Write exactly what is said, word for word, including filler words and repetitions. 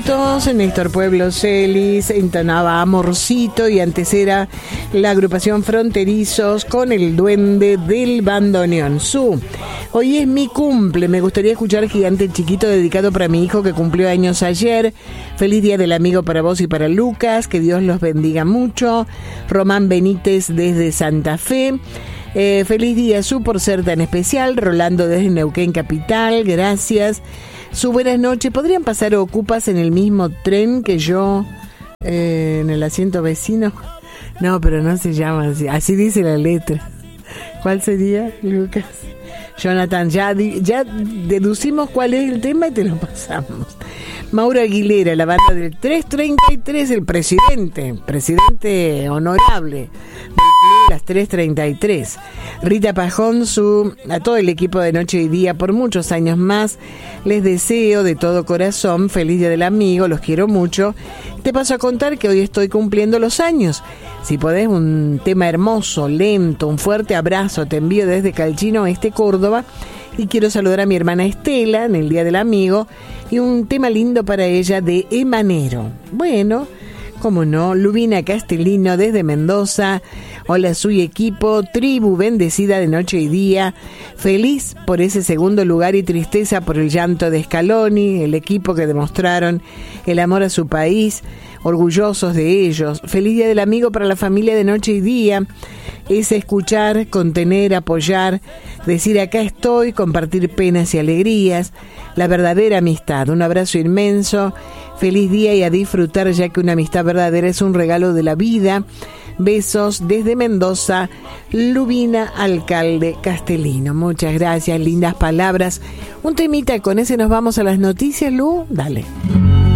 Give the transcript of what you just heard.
minutos, Néstor Pueblo Celis entonaba Amorcito y antes era la agrupación Fronterizos con el Duende del Bandoneón. Su, hoy es mi cumple, me gustaría escuchar Gigante Chiquito dedicado para mi hijo que cumplió años ayer. Feliz Día del Amigo para vos y para Lucas, que Dios los bendiga mucho. Román Benítez desde Santa Fe. Eh, feliz día, Su, por ser tan especial. Rolando desde Neuquén Capital, gracias. Su, buenas noches. ¿Podrían pasar ocupas en el mismo tren que yo eh, en el asiento vecino? No, pero no se llama así. Así dice la letra. ¿Cuál sería, Lucas? Jonathan, ya, ya deducimos cuál es el tema y te lo pasamos. Mauro Aguilera, la banda del trescientos treinta y tres, el presidente, presidente honorable del club de las trescientos treinta y tres. Rita Pajón, su, a todo el equipo de Noche y Día por muchos años más, les deseo de todo corazón feliz Día del Amigo, los quiero mucho. Te paso a contar que hoy estoy cumpliendo los años. Si podés, un tema hermoso, lento, un fuerte abrazo, te envío desde Calchino Este, Córdoba. Y quiero saludar a mi hermana Estela en el Día del Amigo y un tema lindo para ella de Emanero. Bueno, cómo no, Lubina Castellino desde Mendoza. Hola, su equipo, tribu bendecida de Noche y Día. Feliz por ese segundo lugar y tristeza por el llanto de Scaloni, el equipo que demostraron el amor a su país. Orgullosos de ellos. Feliz Día del Amigo para la familia de Noche y Día. Es escuchar, contener, apoyar, decir acá estoy, compartir penas y alegrías, la verdadera amistad. Un abrazo inmenso, feliz día y a disfrutar, ya que una amistad verdadera es un regalo de la vida. Besos desde Mendoza, Lubina Alcalde Castellino. Muchas gracias, lindas palabras. Un temita, con ese nos vamos a las noticias, Lu, dale.